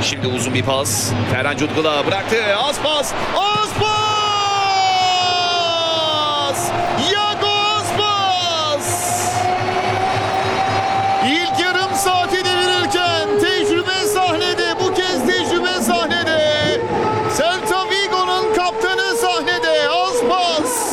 Şimdi uzun bir pas. Ferhan Cutgul'a bıraktı. Az pas. Az pas. Yago Aspas. İlk yarım saati devirirken tecrübe sahnede. Bu kez tecrübe sahnede. Celta Vigo'nun kaptanı sahnede. Aspas.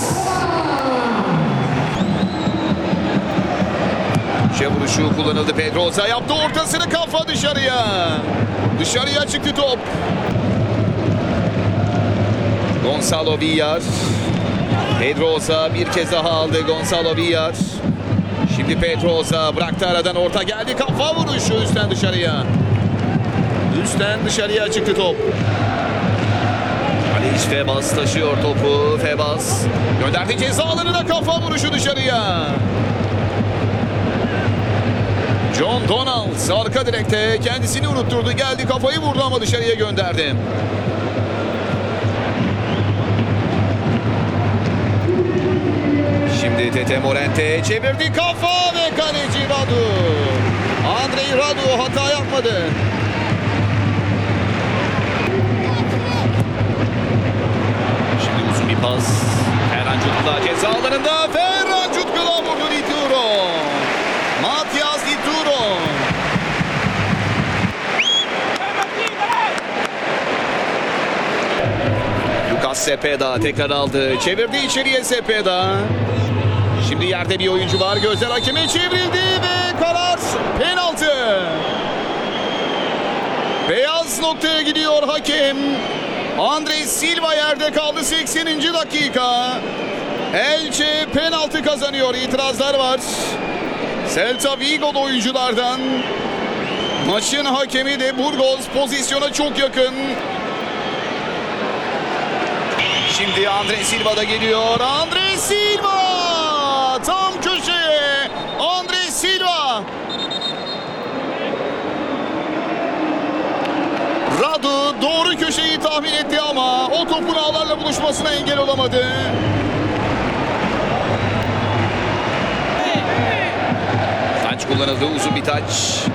Vuruşu kullanıldı. Pedrosa yaptı ortasını, kafa dışarıya. Dışarıya çıktı top. Gonzalo Villar. Pedrosa bir kez daha aldı. Gonzalo Villar. Şimdi Pedrosa bıraktı, aradan orta geldi. Kafa vuruşu üstten dışarıya. Üstten dışarıya çıktı top. Aliç Febas taşıyor topu. Febas gönderdi ceza alanına, kafa vuruşu dışarıya. John Donald arka direkte kendisini unutturdu. Geldi, kafayı vurdu ama dışarıya gönderdi. Şimdi Tete Morente çevirdi, kafa ve kaleci Radu. Andrei Radu hata yapmadı. Şimdi uzun bir pas. Ferhan Cutgul'a ceza alanında. Ferhan Cutgul'a vurdu Dituro. Matias Dituro. Lucas Cepeda tekrar aldı. Çevirdi içeriye Cepeda. Şimdi yerde bir oyuncu var. Gözler hakeme çevrildi ve karar penaltı. Beyaz noktaya gidiyor hakem. Andres Silva yerde kaldı 80. dakika. Elche penaltı kazanıyor. İtirazlar var Celta Vigo'lu oyunculardan. Maçın hakemi de Burgos pozisyona çok yakın. Şimdi Andres Silva da geliyor. Andres Silva tam köşeye. Andres Silva. Radu doğru köşeyi tahmin etti ama o topun ağlarla buluşmasına engel olamadı. Taç kullanıldı, uzun bir taç.